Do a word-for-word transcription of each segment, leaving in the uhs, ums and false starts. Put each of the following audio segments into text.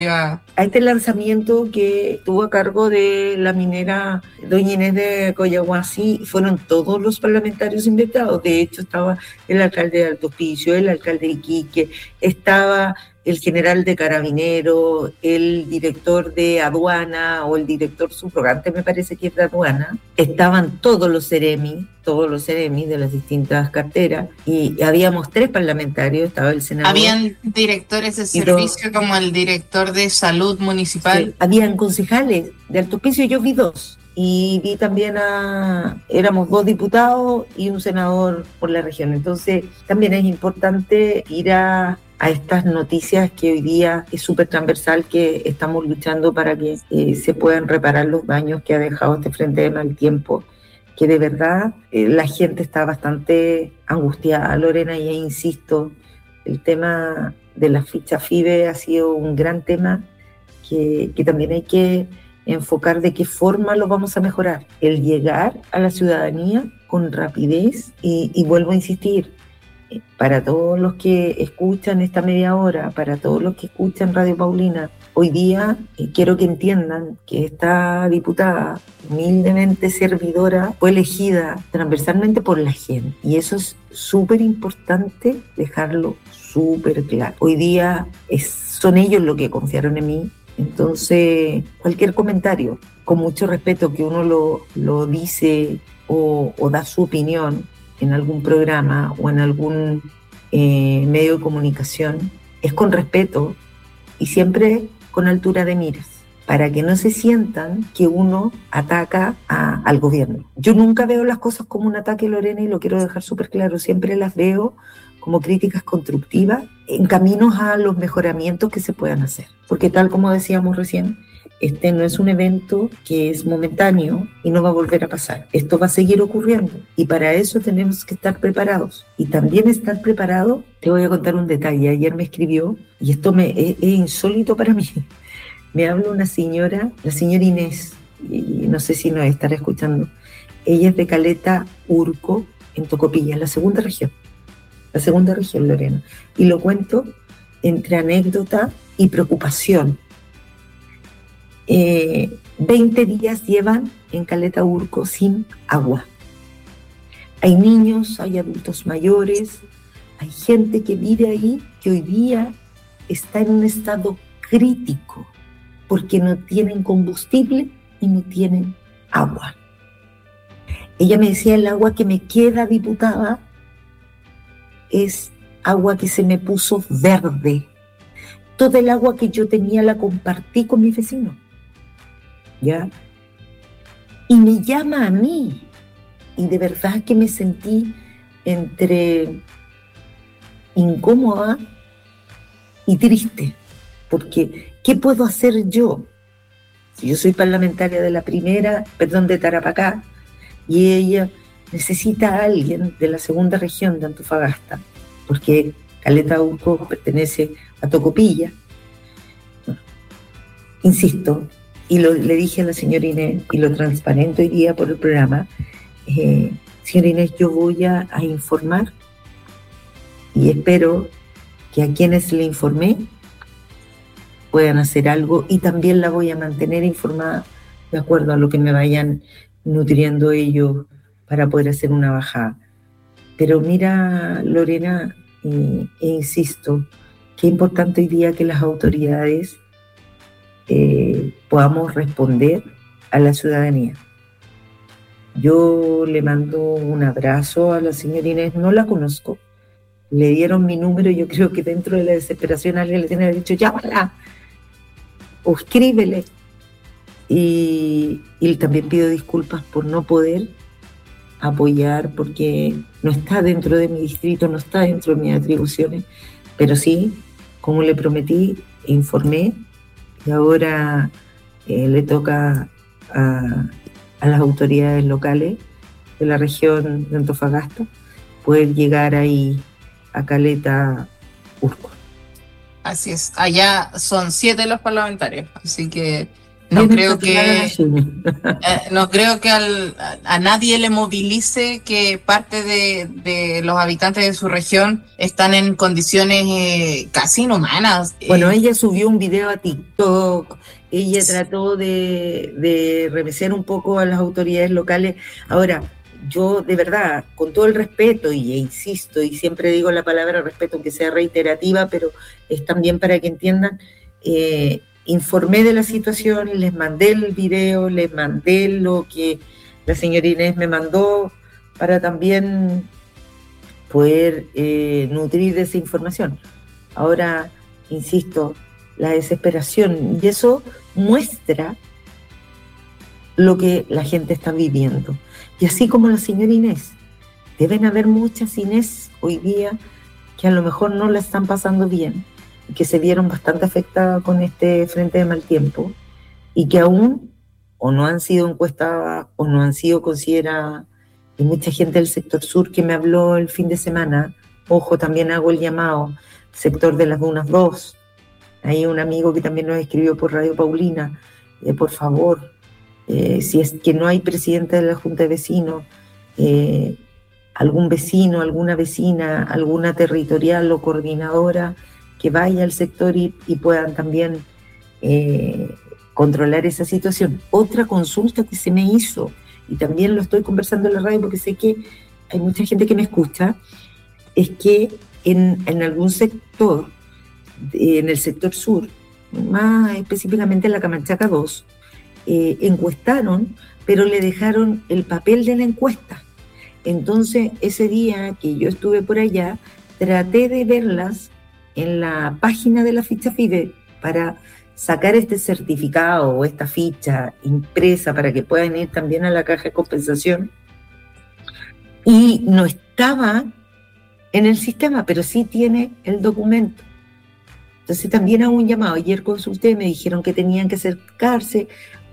a este lanzamiento que estuvo a cargo de la minera doña Inés de Coyahuasi. Fueron todos los parlamentarios invitados. De hecho, estaba el alcalde de Alto Hospicio, el alcalde de Iquique, estaba el general de Carabineros, el director de aduana o el director subrogante, me parece que es de aduana. Estaban todos los seremi, todos los seremi de las distintas carteras, y habíamos tres parlamentarios, estaba el senador. Habían directores de servicio dos, como el director de salud municipal. Sí, habían concejales de Alto Hospicio, yo vi dos. Y vi también a, éramos dos diputados y un senador por la región. Entonces también es importante ir a, a estas noticias que hoy día es súper transversal, que estamos luchando para que eh, se puedan reparar los daños que ha dejado este frente de mal tiempo, que de verdad eh, la gente está bastante angustiada, Lorena, y insisto, el tema de la ficha FIBE ha sido un gran tema que, que también hay que enfocar de qué forma lo vamos a mejorar, el llegar a la ciudadanía con rapidez y, y vuelvo a insistir, para todos los que escuchan esta media hora, para todos los que escuchan Radio Paulina, hoy día eh, quiero que entiendan que esta diputada, humildemente servidora, fue elegida transversalmente por la gente, y eso es súper importante dejarlo súper claro. Hoy día es, son ellos los que confiaron en mí. Entonces, cualquier comentario, con mucho respeto, que uno lo, lo dice o, o da su opinión en algún programa o en algún eh, medio de comunicación, es con respeto y siempre con altura de miras, para que no se sientan que uno ataca a, al gobierno. Yo nunca veo las cosas como un ataque, Lorena, y lo quiero dejar súper claro, siempre las veo como críticas constructivas en caminos a los mejoramientos que se puedan hacer. Porque tal como decíamos recién, este no es un evento que es momentáneo y no va a volver a pasar. Esto va a seguir ocurriendo y para eso tenemos que estar preparados. Y también estar preparado, te voy a contar un detalle. Ayer me escribió, y esto me, es, es insólito para mí, me habla una señora, la señora Inés, y no sé si nos estará escuchando. Ella es de Caleta Urco, en Tocopilla, en la segunda región. La segunda región, Lorena. Y lo cuento entre anécdota y preocupación. Eh, veinte días llevan en Caleta Urco sin agua. Hay niños, hay adultos mayores, hay gente que vive ahí que hoy día está en un estado crítico porque no tienen combustible y no tienen agua. Ella me decía, el agua que me queda, diputada, es agua que se me puso verde. Toda el agua que yo tenía la compartí con mi vecino, ¿ya? Y me llama a mí, y de verdad que me sentí entre incómoda y triste, porque ¿qué puedo hacer yo? Si yo soy parlamentaria de la primera, perdón, de Tarapacá, y ella necesita a alguien de la segunda región de Antofagasta, porque Caleta Urco pertenece a Tocopilla. Bueno, insisto, y lo, le dije a la señora Inés, y lo transparento hoy día por el programa, eh, señora Inés, yo voy a, a informar, y espero que a quienes le informé puedan hacer algo, y también la voy a mantener informada de acuerdo a lo que me vayan nutriendo ellos para poder hacer una bajada. Pero mira, Lorena, eh, e insisto, qué importante hoy día que las autoridades eh, podamos responder a la ciudadanía. Yo le mando un abrazo a la señora Inés, no la conozco, le dieron mi número, yo creo que dentro de la desesperación alguien le tiene que haber dicho, llámala o escríbele. Y, y también pido disculpas por no poder apoyar, porque no está dentro de mi distrito, no está dentro de mis atribuciones, pero sí, como le prometí, informé, y ahora eh, le toca a, a las autoridades locales de la región de Antofagasta poder llegar ahí a Caleta Urco. Así es, allá son siete los parlamentarios, así que No creo que eh, no creo que al, a, a nadie le movilice que parte de, de los habitantes de su región están en condiciones eh, casi inhumanas. Bueno, eh. ella subió un video a TikTok, ella trató de, de remecer un poco a las autoridades locales. Ahora, yo de verdad, con todo el respeto, y insisto, y siempre digo la palabra respeto, aunque sea reiterativa, pero es también para que entiendan, eh, informé de la situación, les mandé el video, les mandé lo que la señora Inés me mandó para también poder eh, nutrir de esa información. Ahora, insisto, la desesperación, y eso muestra lo que la gente está viviendo. Y así como la señora Inés, deben haber muchas Inés hoy día que a lo mejor no la están pasando bien, que se vieron bastante afectadas con este frente de mal tiempo y que aún o no han sido encuestadas o no han sido consideradas. Hay mucha gente del sector sur que me habló el fin de semana. Ojo, también hago el llamado, sector de las Dunas dos. Hay un amigo que también nos escribió por Radio Paulina, eh, por favor, eh, si es que no hay presidente de la Junta de Vecinos, eh, algún vecino, alguna vecina, alguna territorial o coordinadora que vaya al sector y, y puedan también eh, controlar esa situación. Otra consulta que se me hizo, y también lo estoy conversando en la radio porque sé que hay mucha gente que me escucha, es que en, en algún sector, en el sector sur, más específicamente en la Camanchaca dos, eh, encuestaron, pero le dejaron el papel de la encuesta. Entonces, ese día que yo estuve por allá, traté de verlas en la página de la ficha FIDE para sacar este certificado o esta ficha impresa para que puedan ir también a la caja de compensación, y no estaba en el sistema, pero sí tiene el documento. Entonces también hago un llamado. Ayer consulté, me dijeron que tenían que acercarse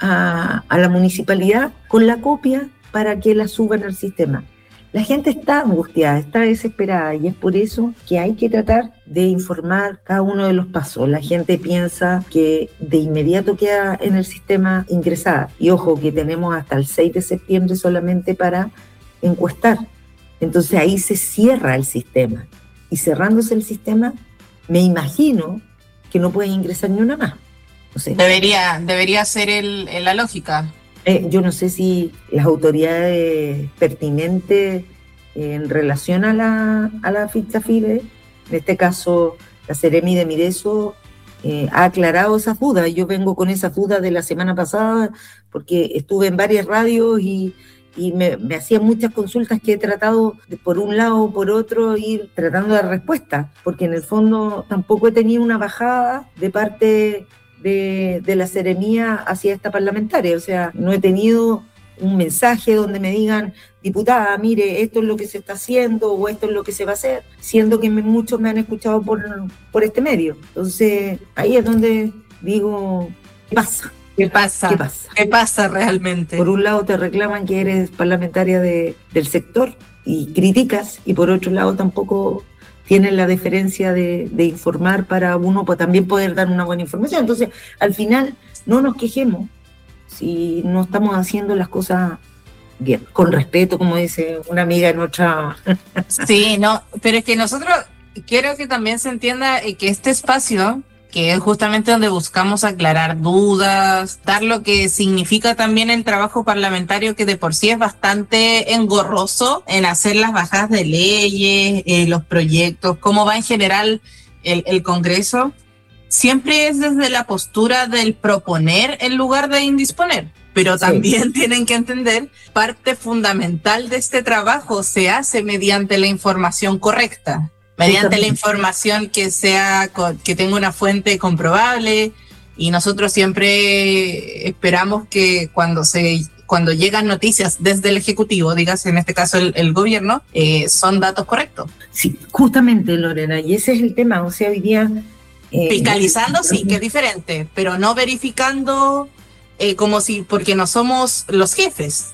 a, a la municipalidad con la copia para que la suban al sistema. La gente está angustiada, está desesperada, y es por eso que hay que tratar de informar cada uno de los pasos. La gente piensa que de inmediato queda en el sistema ingresada. Y ojo, que tenemos hasta el seis de septiembre solamente para encuestar. Entonces ahí se cierra el sistema. Y cerrándose el sistema, me imagino que no puedes ingresar ni una más. No sé. Debería, debería ser el, el, la lógica. Eh, yo no sé si las autoridades pertinentes eh, en relación a la, a la ficha FIDE, en este caso la Seremi de Mideso, eh, ha aclarado esas dudas. Yo vengo con esas dudas de la semana pasada porque estuve en varias radios y, y me, me hacían muchas consultas que he tratado de, por un lado o por otro, ir tratando de dar respuesta, porque en el fondo tampoco he tenido una bajada de parte De, de la seremía hacia esta parlamentaria. O sea, no he tenido un mensaje donde me digan, diputada, mire, esto es lo que se está haciendo o esto es lo que se va a hacer, siendo que me, muchos me han escuchado por, por este medio. Entonces, ahí es donde digo, ¿qué pasa? ¿Qué pasa? ¿Qué pasa? ¿Qué pasa realmente? Por un lado te reclaman que eres parlamentaria de, del sector y criticas, y por otro lado tampoco tienen la deferencia de, de informar para uno pues, también poder dar una buena información. Entonces, al final, no nos quejemos si no estamos haciendo las cosas bien, con respeto, como dice una amiga en otra... Sí, no, pero es que nosotros, quiero que también se entienda que este espacio, que es justamente donde buscamos aclarar dudas, dar lo que significa también el trabajo parlamentario, que de por sí es bastante engorroso en hacer las bajadas de leyes, eh, los proyectos, cómo va en general el, el Congreso, siempre es desde la postura del proponer en lugar de indisponer. Pero también sí tienen que entender, parte fundamental de este trabajo se hace mediante la información correcta. Mediante la información que sea, que tenga una fuente comprobable, y nosotros siempre esperamos que cuando se cuando llegan noticias desde el Ejecutivo, dígase en este caso el, el gobierno, eh, son datos correctos. Sí, justamente, Lorena, y ese es el tema. O sea, hoy día eh, fiscalizando sí, que es diferente, pero no verificando eh, como si, porque no somos los jefes.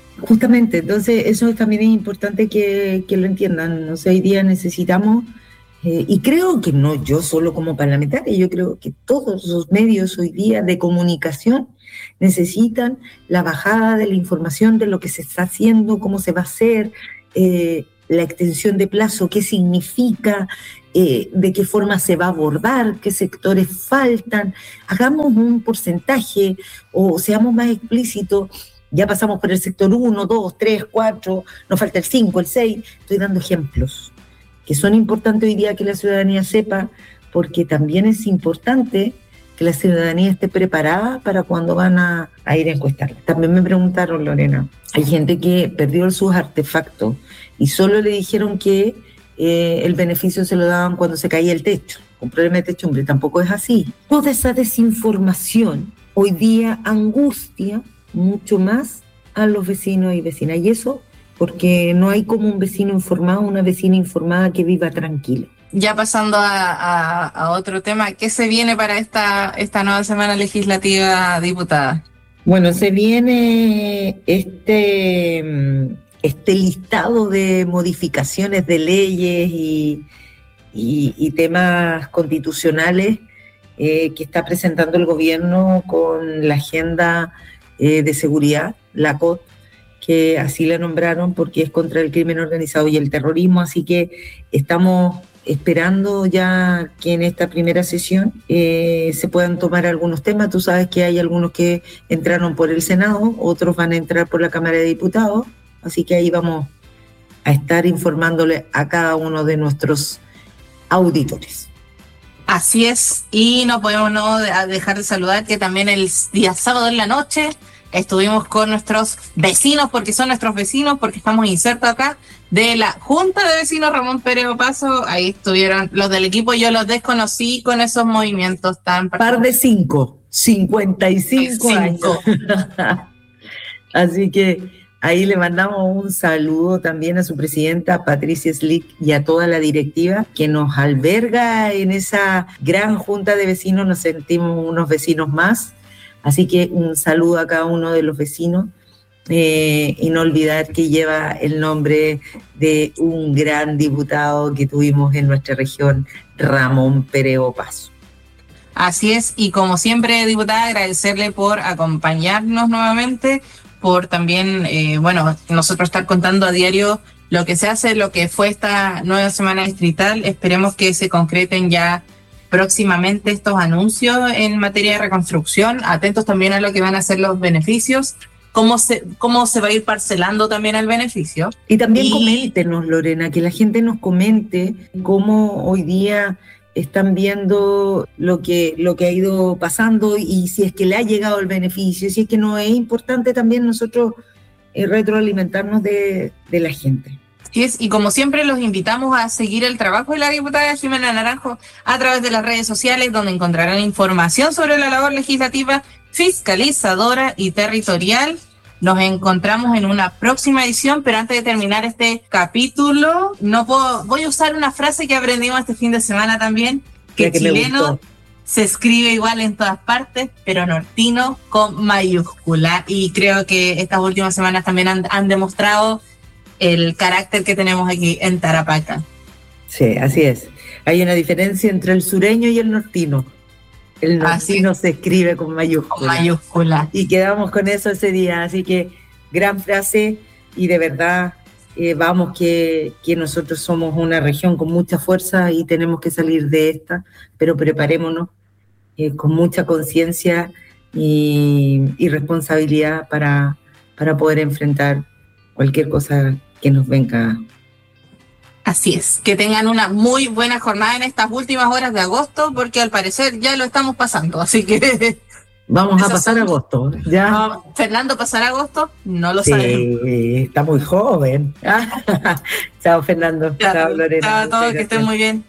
Justamente, entonces eso también es importante que, que lo entiendan. O sea, hoy día necesitamos Eh, y creo que no yo solo como parlamentaria, yo creo que todos los medios hoy día de comunicación necesitan la bajada de la información de lo que se está haciendo, cómo se va a hacer, eh, la extensión de plazo, qué significa, eh, de qué forma se va a abordar, qué sectores faltan. Hagamos un porcentaje o seamos más explícitos. Ya pasamos por el sector uno, dos, tres, cuatro, nos falta el cinco, el seis. Estoy dando ejemplos que son importantes hoy día que la ciudadanía sepa, porque también es importante que la ciudadanía esté preparada para cuando van a, a ir a encuestar. También me preguntaron, Lorena, hay gente que perdió sus artefactos y solo le dijeron que eh, el beneficio se lo daban cuando se caía el techo, con problema de techumbre. Tampoco es así. Toda esa desinformación hoy día angustia mucho más a los vecinos y vecinas, y eso porque no hay como un vecino informado, una vecina informada que viva tranquila. Ya pasando a, a, a otro tema, ¿qué se viene para esta, esta nueva semana legislativa, diputada? Bueno, se viene este, este listado de modificaciones de leyes y, y, y temas constitucionales eh, que está presentando el gobierno con la agenda eh, de seguridad, la C O T, que así la nombraron porque es contra el crimen organizado y el terrorismo, así que estamos esperando ya que en esta primera sesión eh, se puedan tomar algunos temas. Tú sabes que hay algunos que entraron por el Senado, otros van a entrar por la Cámara de Diputados, así que ahí vamos a estar informándole a cada uno de nuestros auditores. Así es, y no podemos no dejar de saludar que también el día sábado en la noche estuvimos con nuestros vecinos, porque son nuestros vecinos, porque estamos insertos acá, de la Junta de Vecinos Ramón Pérez Opaso. Ahí estuvieron los del equipo, yo los desconocí con esos movimientos tan... Par de cinco, cincuenta y cinco años. Así que ahí le mandamos un saludo también a su presidenta Patricia Slick y a toda la directiva que nos alberga en esa gran Junta de Vecinos. Nos sentimos unos vecinos más. Así que un saludo a cada uno de los vecinos eh, y no olvidar que lleva el nombre de un gran diputado que tuvimos en nuestra región, Ramón Pérez Opaso. Así es, y como siempre, diputada, agradecerle por acompañarnos nuevamente, por también, eh, bueno, nosotros estar contando a diario lo que se hace, lo que fue esta nueva semana distrital. Esperemos que se concreten ya próximamente estos anuncios en materia de reconstrucción, atentos también a lo que van a ser los beneficios, cómo se, cómo se va a ir parcelando también el beneficio. Y también y... coméntenos, Lorena, que la gente nos comente cómo hoy día están viendo lo que, lo que ha ido pasando y si es que le ha llegado el beneficio, si es que no es importante también nosotros eh, retroalimentarnos de, de la gente. Así es, y como siempre los invitamos a seguir el trabajo de la diputada Jimena Naranjo a través de las redes sociales, donde encontrarán información sobre la labor legislativa, fiscalizadora y territorial. Nos encontramos en una próxima edición, pero antes de terminar este capítulo, no puedo, voy a usar una frase que aprendimos este fin de semana también, que, que chileno se escribe igual en todas partes, pero nortino con mayúscula. Y creo que estas últimas semanas también han, han demostrado el carácter que tenemos aquí en Tarapacá. Sí, así es. Hay una diferencia entre el sureño y el nortino. El nortino así se escribe con mayúscula. Con mayúscula. Y quedamos con eso ese día. Así que gran frase y de verdad eh, vamos que, que nosotros somos una región con mucha fuerza y tenemos que salir de esta, pero preparémonos eh, con mucha conciencia y, y responsabilidad para, para poder enfrentar cualquier cosa que nos venga. Así es, que tengan una muy buena jornada en estas últimas horas de agosto, porque al parecer ya lo estamos pasando, así que... Vamos a pasar son... agosto, ¿ya? No, Fernando, ¿pasar agosto? No lo sí, sabemos. Está muy joven. Chao, Fernando. Chao, Chao, Lorena. Chao a todos, que estén muy bien.